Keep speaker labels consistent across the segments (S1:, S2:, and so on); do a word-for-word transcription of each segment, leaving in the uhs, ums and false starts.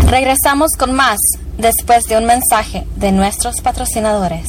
S1: Regresamos con más después de un mensaje de nuestros patrocinadores.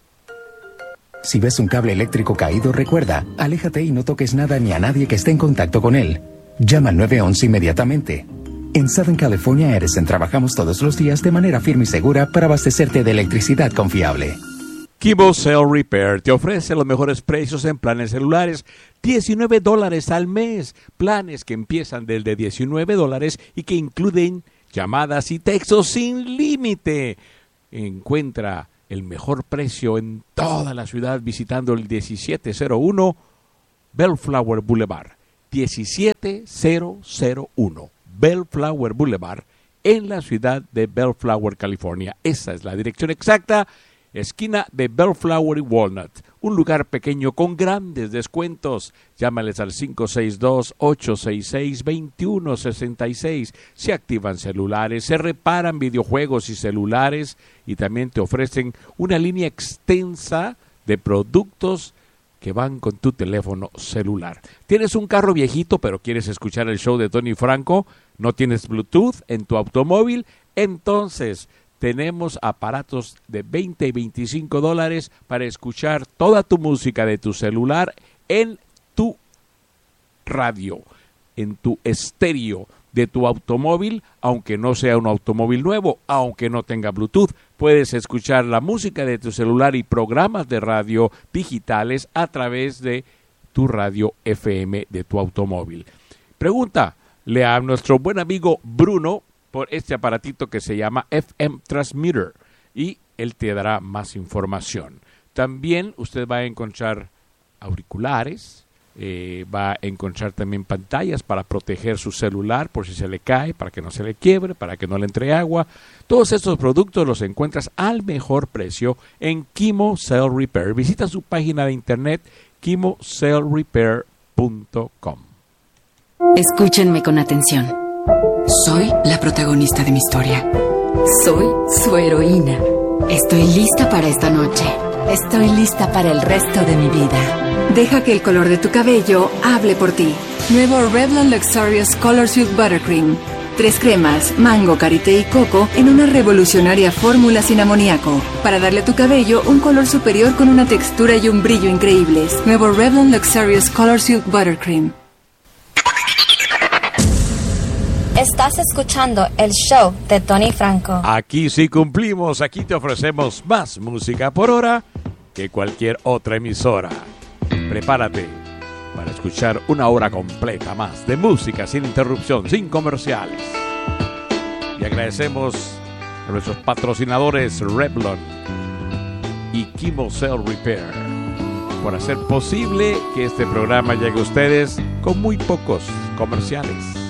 S2: Si ves un cable eléctrico caído, recuerda, aléjate y no toques nada ni a nadie que esté en contacto con él. Llama al nueve once inmediatamente. En Southern California Edison trabajamos todos los días de manera firme y segura para abastecerte de electricidad confiable.
S3: Kibo Cell Repair te ofrece los mejores precios en planes celulares, diecinueve dólares al mes. Planes que empiezan desde diecinueve dólares y que incluyen llamadas y textos sin límite. Encuentra el mejor precio en toda la ciudad visitando el diecisiete cero uno Bellflower Boulevard. diecisiete cero uno Bellflower Boulevard en la ciudad de Bellflower, California. Esa es la dirección exacta, esquina de Bellflower y Walnut. Un lugar pequeño con grandes descuentos. Llámales al cinco seis dos, ocho seis seis, dos uno seis seis. Se activan celulares, se reparan videojuegos y celulares y también te ofrecen una línea extensa de productos que van con tu teléfono celular. ¿Tienes un carro viejito pero quieres escuchar el show de Tony Franco? ¿No tienes Bluetooth en tu automóvil? Entonces tenemos aparatos de veinte y veinticinco dólares para escuchar toda tu música de tu celular en tu radio, en tu estéreo de tu automóvil, aunque no sea un automóvil nuevo, aunque no tenga Bluetooth. Puedes escuchar la música de tu celular y programas de radio digitales a través de tu radio F M de tu automóvil. Pregúntale a nuestro buen amigo Bruno por este aparatito que se llama F M Transmitter y él te dará más información. También usted va a encontrar auriculares, eh, va a encontrar también pantallas para proteger su celular por si se le cae, para que no se le quiebre, para que no le entre agua. Todos estos productos los encuentras al mejor precio en Kimo Cell Repair. Visita su página de internet kimo cell repair punto com.
S4: Escúchenme con atención. Soy la protagonista de mi historia. Soy su heroína. Estoy lista para esta noche. Estoy lista para el resto de mi vida. Deja que el color de tu cabello hable por ti. Nuevo Revlon Luxurious Color Suit Buttercream. Tres cremas, mango, karité y coco en una revolucionaria fórmula sin amoníaco. Para darle a tu cabello un color superior con una textura y un brillo increíbles. Nuevo Revlon Luxurious Color Suit Buttercream.
S1: Estás escuchando el show de Tony Franco.
S3: Aquí sí cumplimos, aquí te ofrecemos más música por hora que cualquier otra emisora. Prepárate para escuchar una hora completa más de música sin interrupción, sin comerciales. Y agradecemos a nuestros patrocinadores Revlon y Kimo Cell Repair por hacer posible que este programa llegue a ustedes con muy pocos comerciales.